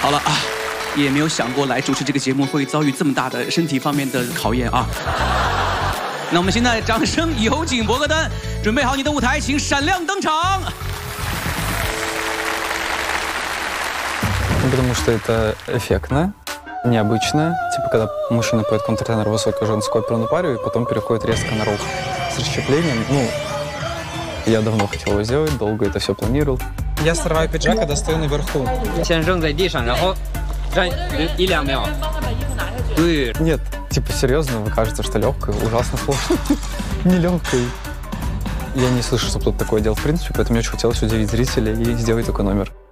好了啊，也没有想过来主持这个节目会遭遇这么大的身体方面的考验啊。那我们现在掌声有请博格丹，准备好你的舞台，请闪亮登场。 Потому что это эффектно, необычно. Типа, когда мужчина поет контртенор высокую женскую оперную парию, и потом переходит резко на рок с расщеплением. Ну, я давно хотел его сделать, долго это все планировал. Я срываю пиджак, а достаю наверху. 先扔在地上，然后站1-2秒。对。 Нет, типа, серьезно, вы кажется, что легкое, ужасно сложно. Нелегкое. Я не слышу, что кто-то такое делал в принципе, поэтому мне очень хотелось удивить зрителей и сделать такой номер.